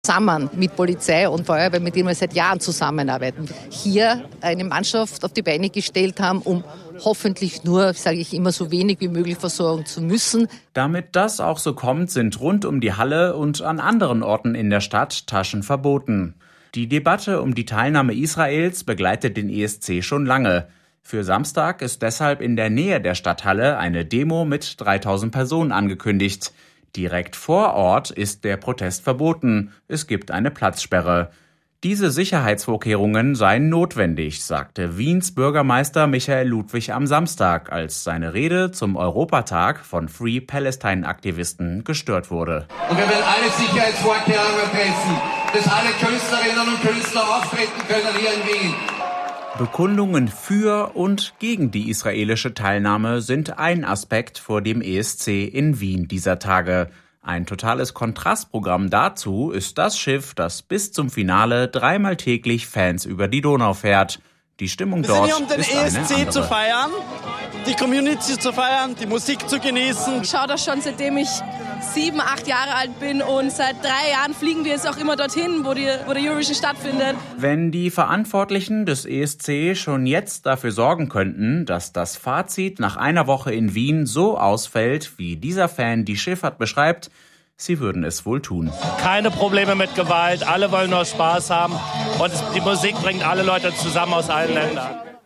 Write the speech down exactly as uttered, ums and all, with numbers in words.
zusammen mit Polizei und Feuerwehr, mit denen wir seit Jahren zusammenarbeiten, hier eine Mannschaft auf die Beine gestellt haben, um hoffentlich nur, sage ich immer, so wenig wie möglich versorgen zu müssen. Damit das auch so kommt, sind rund um die Halle und an anderen Orten in der Stadt Taschen verboten. Die Debatte um die Teilnahme Israels begleitet den E S C schon lange. Für Samstag ist deshalb in der Nähe der Stadthalle eine Demo mit dreitausend Personen angekündigt. Direkt vor Ort ist der Protest verboten. Es gibt eine Platzsperre. Diese Sicherheitsvorkehrungen seien notwendig, sagte Wiens Bürgermeister Michael Ludwig am Samstag, als seine Rede zum Europatag von Free Palestine-Aktivisten gestört wurde. Und wir werden alle Sicherheitsvorkehrungen treffen, dass alle Künstlerinnen und Künstler auftreten können hier in Wien. Bekundungen für und gegen die israelische Teilnahme sind ein Aspekt vor dem E S C in Wien dieser Tage. Ein totales Kontrastprogramm dazu ist das Schiff, das bis zum Finale dreimal täglich Fans über die Donau fährt. Die Stimmung dort ist eine andere. Wir sind hier, um den E S C zu feiern, die Community zu feiern, die Musik zu genießen. Ich schaue das schon, seitdem ich sieben, acht Jahre alt bin, und seit drei Jahren fliegen wir jetzt auch immer dorthin, wo, die, wo der Eurovision stattfindet. Wenn die Verantwortlichen des E S C schon jetzt dafür sorgen könnten, dass das Fazit nach einer Woche in Wien so ausfällt, wie dieser Fan die Schifffahrt beschreibt, sie würden es wohl tun. Keine Probleme mit Gewalt, alle wollen nur Spaß haben und die Musik bringt alle Leute zusammen aus allen Ländern.